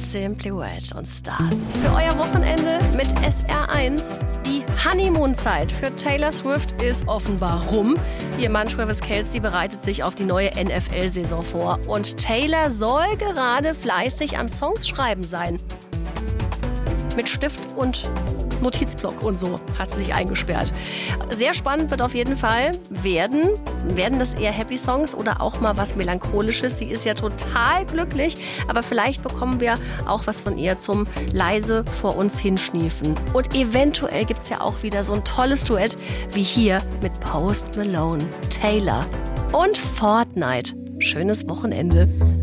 Simply Red und Stars. Für euer Wochenende mit SR1. Die Honeymoon-Zeit für Taylor Swift ist offenbar rum. Ihr Mann Travis Kelce bereitet sich auf die neue NFL-Saison vor. Und Taylor soll gerade fleißig am Songs schreiben sein. Mit Stift und Notizblock und so hat sie sich eingesperrt. Sehr spannend wird auf jeden Fall werden das eher Happy Songs oder auch mal was Melancholisches. Sie ist ja total glücklich, aber vielleicht bekommen wir auch was von ihr zum leise vor uns hinschniefen. Und eventuell gibt es ja auch wieder so ein tolles Duett wie hier mit Post Malone, Taylor und Fortnite. Schönes Wochenende.